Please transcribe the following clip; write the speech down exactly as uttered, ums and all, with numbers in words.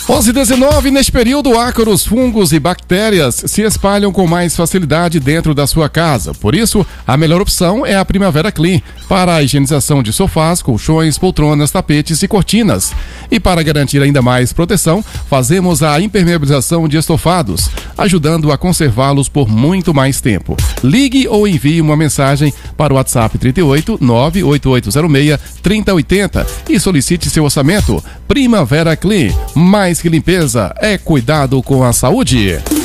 onze e dezenove, neste período, ácaros, fungos e bactérias se espalham com mais facilidade dentro da sua casa. Por isso, a melhor opção é a Primavera Clean, para a higienização de sofás, colchões, poltronas, tapetes e cortinas. E para garantir ainda mais proteção, fazemos a impermeabilização de estofados, ajudando a conservá-los por muito mais tempo. Ligue ou envie uma mensagem para o WhatsApp trinta e oito, nove oito oito zero seis, trinta oitenta e solicite seu orçamento. Primavera Clean, mais que limpeza, é cuidado com a saúde.